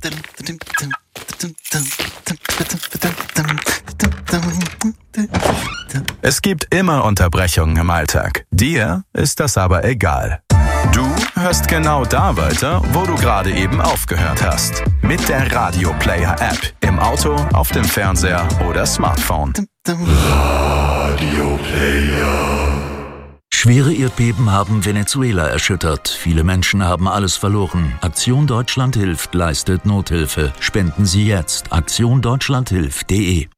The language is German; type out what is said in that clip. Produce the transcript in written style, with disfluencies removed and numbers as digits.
Es gibt immer Unterbrechungen im Alltag. Dir ist das aber egal. Du hörst genau da weiter, wo du gerade eben aufgehört hast. Mit der Radio Player App. Im Auto, auf dem Fernseher oder Smartphone. Radio Player. Schwere Erdbeben haben Venezuela erschüttert. Viele Menschen haben alles verloren. Aktion Deutschland hilft, leistet Nothilfe. Spenden Sie jetzt. aktiondeutschlandhilft.de